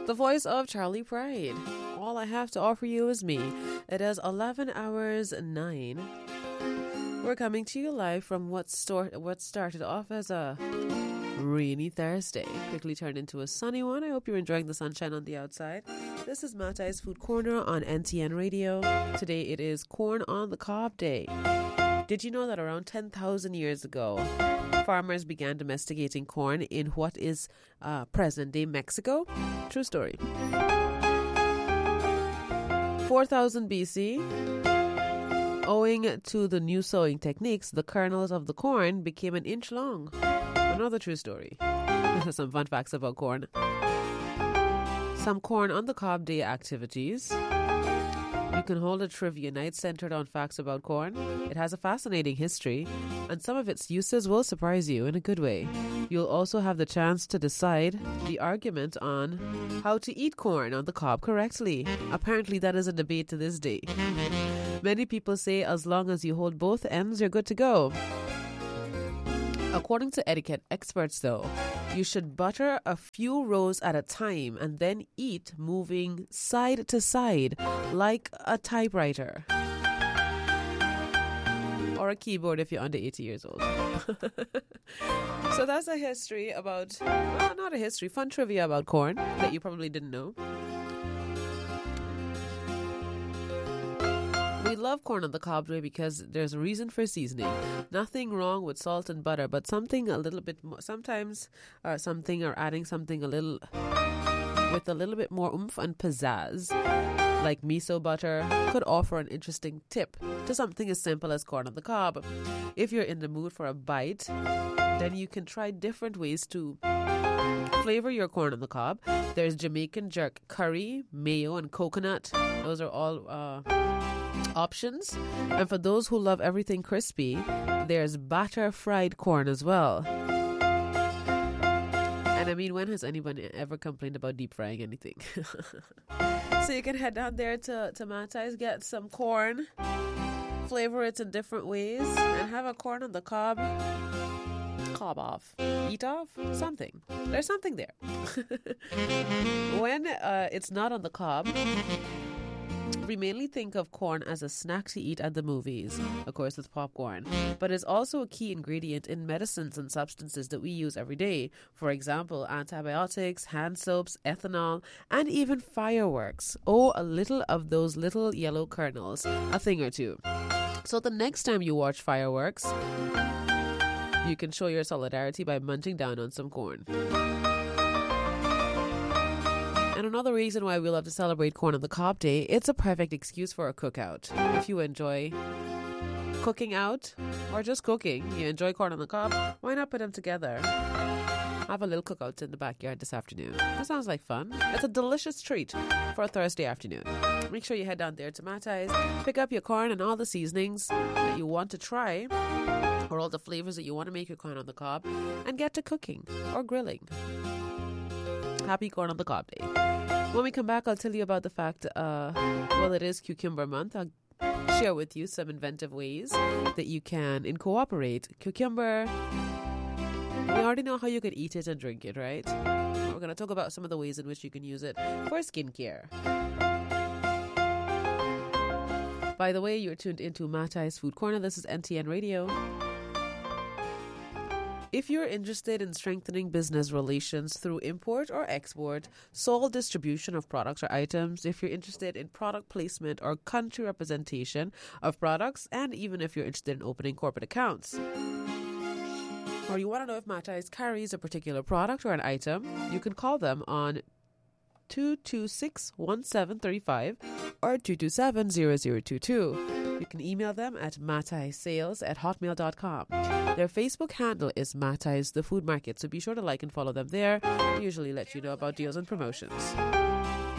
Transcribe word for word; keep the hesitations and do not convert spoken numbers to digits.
The voice of Charlie Pride. All I have to offer you is me. It is eleven hours nine. We're coming to you live from what, start, what started off as a rainy Thursday. Quickly turned into a sunny one. I hope you're enjoying the sunshine on the outside. This is Matai's Food Corner on N T N Radio. Today it is Corn on the Cob Day. Did you know that around ten thousand years ago, farmers began domesticating corn in what is uh, present-day Mexico? True story. four thousand B C, owing to the new sowing techniques, the kernels of the corn became an inch long. Another true story. Some fun facts about corn. Some Corn on the Cob Day activities. You can hold a trivia night centered on facts about corn. It has a fascinating history, and some of its uses will surprise you in a good way. You'll also have the chance to decide the argument on how to eat corn on the cob correctly. Apparently, that is a debate to this day. Many people say as long as you hold both ends, you're good to go. According to etiquette experts, though, you should butter a few rows at a time and then eat moving side to side like a typewriter. Or a keyboard if you're under eighty years old. So that's a history about, well, not a history, fun trivia about corn that you probably didn't know. We love corn on the cob day because there's a reason for seasoning. Nothing wrong with salt and butter, but something a little bit more, sometimes uh, something or adding something a little with a little bit more oomph and pizzazz, like miso butter, could offer an interesting tip to something as simple as corn on the cob. If you're in the mood for a bite, then you can try different ways to flavor your corn on the cob. There's Jamaican jerk curry, mayo, and coconut. Those are all uh, options. And for those who love everything crispy, there's batter fried corn as well. And I mean, when has anyone ever complained about deep frying anything? So you can head down there to, to Matai's, get some corn, flavor it in different ways, and have a corn on the cob. Cob off, eat off, something. There's something there. When uh, it's not on the cob, we mainly think of corn as a snack to eat at the movies, of course with popcorn, but it's also a key ingredient in medicines and substances that we use every day. For example, antibiotics, hand soaps, ethanol, and even fireworks. Oh, a little of those little yellow kernels, a thing or two. So the next time you watch fireworks, you can show your solidarity by munching down on some corn. And another reason why we love to celebrate Corn on the Cob Day, it's a perfect excuse for a cookout. If you enjoy cooking out or just cooking, you enjoy corn on the cob, why not put them together? Have a little cookout in the backyard this afternoon. That sounds like fun. It's a delicious treat for a Thursday afternoon. Make sure you head down there to Matai's, pick up your corn and all the seasonings that you want to try, or all the flavors that you want to make your corn on the cob, and get to cooking or grilling. Happy Corn on the Cob Day. When we come back, I'll tell you about the fact, uh, well, it is Cucumber Month. I'll share with you some inventive ways that you can incorporate cucumber. We already know how you can eat it and drink it, right? We're going to talk about some of the ways in which you can use it for skincare. By the way, you're tuned into Matai's Food Corner. This is N T N Radio. If you're interested in strengthening business relations through import or export, sole distribution of products or items, if you're interested in product placement or country representation of products, and even if you're interested in opening corporate accounts, or you want to know if Matai's carries a particular product or an item, you can call them on two two six, one seven three five or two two seven, zero zero two two. You can email them at mataisales at hotmail dot com. Their Facebook handle is Matai's The Food Market, so be sure to like and follow them there. They usually let you know about deals and promotions.